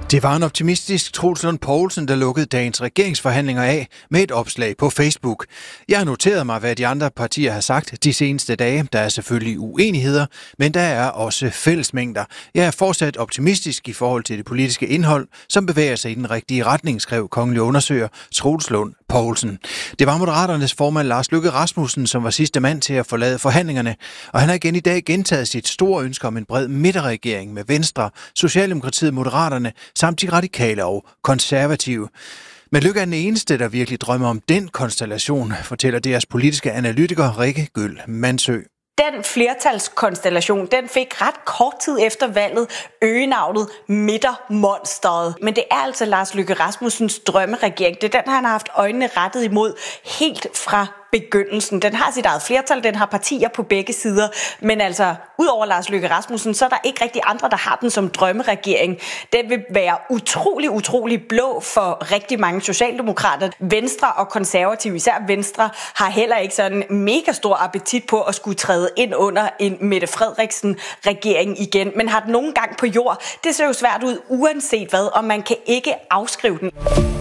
Det var en optimistisk Troels Lund Poulsen, der lukkede dagens regeringsforhandlinger af med et opslag på Facebook. Jeg har noteret mig, hvad de andre partier har sagt de seneste dage. Der er selvfølgelig uenigheder, men der er også fællesmængder. Jeg er fortsat optimistisk i forhold til det politiske indhold, som bevæger sig i den rigtige retning, skrev kongelig undersøger Troels Lund Poulsen. Det var Moderaternes formand Lars Løkke Rasmussen, som var sidste mand til at forlade forhandlingerne, og han har igen i dag gentaget sit store ønske om en bred midterregering med Venstre, Socialdemokratiet, Moderaterne samt de radikale og konservative. Men Løkke er den eneste, der virkelig drømmer om den konstellation, fortæller deres politiske analytiker Rikke Gøll Mansø. Den flertalskonstellation, den fik ret kort tid efter valget øgenavnet Midtermonsteret. Men det er altså Lars Løkke Rasmussens drømmeregering. Det er den, han har haft øjnene rettet imod helt fra begyndelsen. Den har sit eget flertal, den har partier på begge sider, men altså, udover Lars Løkke Rasmussen, så er der ikke rigtig andre, der har den som drømmeregering. Den vil være utrolig blå for rigtig mange socialdemokrater. Venstre og konservative, især Venstre, har heller ikke sådan en mega stor appetit på at skulle træde ind under en Mette Frederiksen-regering igen, men har den nogen gang på jord. Det ser jo svært ud, uanset hvad, og man kan ikke afskrive den.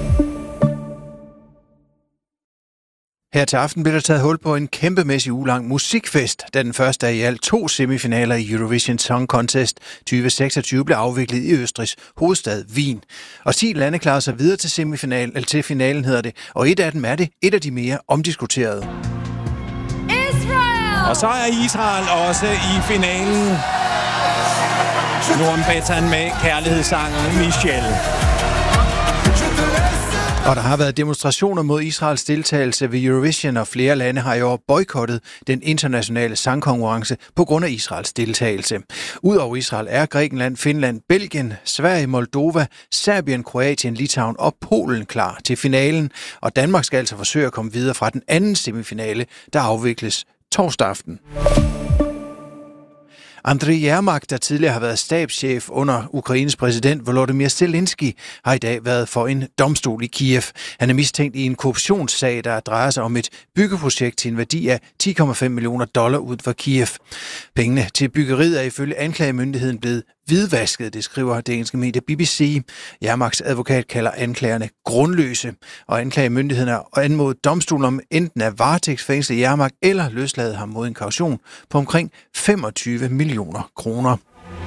Her til aften blev der taget hul på en kæmpemæssig ugelang musikfest, da den første af i alt 2 semifinaler i Eurovision Song Contest 2026 blev afviklet i Østrigs hovedstad Wien. Og 10 lande klarer sig videre til finalen hedder det, og et af dem er det et af de mere omdiskuterede. Israel! Og så er Israel også i finalen. Nordmbetan med kærlighedssangen Michelle. Og der har været demonstrationer mod Israels deltagelse ved Eurovision, og flere lande har i år boykottet den internationale sangkonkurrence på grund af Israels deltagelse. Udover Israel er Grækenland, Finland, Belgien, Sverige, Moldova, Serbien, Kroatien, Litauen og Polen klar til finalen. Og Danmark skal altså forsøge at komme videre fra den anden semifinale, der afvikles torsdag aften. Andriy Yermak, der tidligere har været stabschef under Ukraines præsident Volodymyr Zelensky, har i dag været for en domstol i Kiev. Han er mistænkt i en korruptionssag, der drejer sig om et byggeprojekt til en værdi af $10,5 millioner ud for Kiev. Pengene til byggeriet er ifølge anklagemyndigheden blevet hvidvasket, det skriver det engelske medie BBC. Yermaks advokat kalder anklagerne grundløse, og anklagemyndigheden har anmodet domstolen om enten at varetægtsfængsle Yermak eller løslade ham mod en kaution på omkring 25 millioner kroner.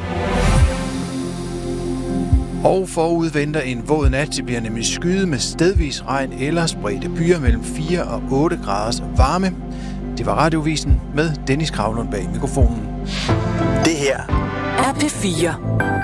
Og forud venter en våd nat. Det bliver nemlig skyet med stedvis regn eller spredte byer mellem 4 og 8 graders varme. Det var Radiovisen med Dennis Kravlund bag mikrofonen. Det her er P4.